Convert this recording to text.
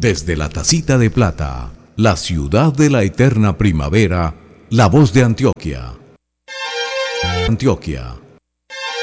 Desde la Tacita de Plata, la ciudad de la eterna primavera, la voz de Antioquia. Antioquia,